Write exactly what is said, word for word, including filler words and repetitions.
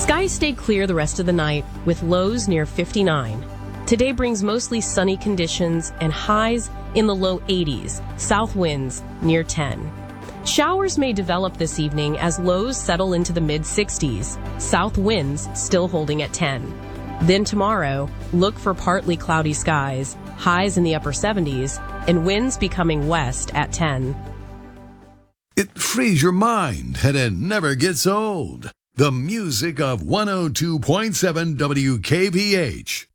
Skies stay clear the rest of the night with lows near fifty-nine. Today brings mostly sunny conditions and highs in the low eighties, south winds near ten. Showers may develop this evening as lows settle into the mid sixties, south winds still holding at ten. Then tomorrow, look for partly cloudy skies, highs in the upper seventies, and winds becoming west at ten. It frees your mind and it never gets old. The music of one oh two point seven W K V H.